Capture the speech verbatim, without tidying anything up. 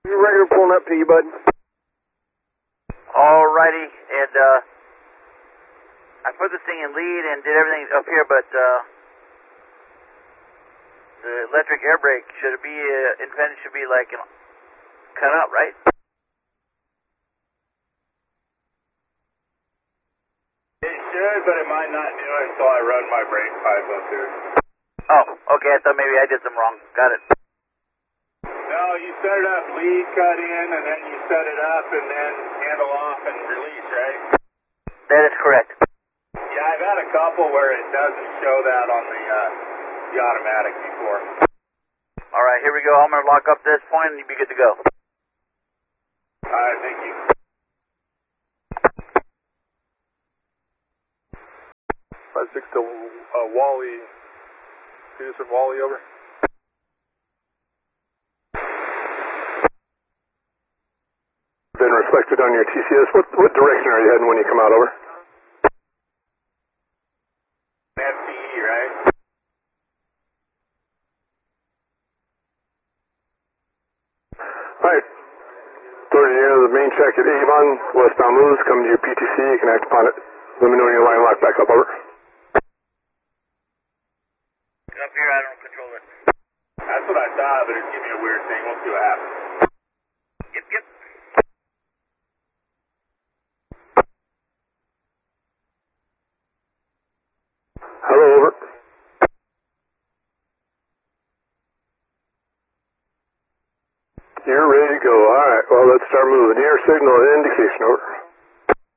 You're regular pulling up to you, bud. Alrighty, and uh, I put this thing in lead and did everything up here, but uh, the electric air brake should be uh, intended should be like you know, cut out, right? It should, but it might not do it until I run my brake pipe up here. Oh, okay. I thought maybe I did something wrong. Got it. No, you set it up lead, cut in, and then you set it up and then handle off and release, right? That is correct. Yeah, I've had a couple where it doesn't show that on the uh, the automatic before. All right, here we go. I'm going to lock up this point and you'll be good to go. All right, thank you. five six to uh, Wally. Peterson, Wally, over. Been reflected on your T C S. What, what direction are you heading when you come out, over? F T E, right? Alright. Authority near the main track at Avon, westbound moves, come to your P T C, you can act upon it. Let me know when your line lock back up, over. Up here, I don't control it. That's what I thought, but it's giving me a weird thing. We'll see what happens. Yep, yep. Hello, over. You're ready to go. Alright, well, let's start moving. Air signal indication, over.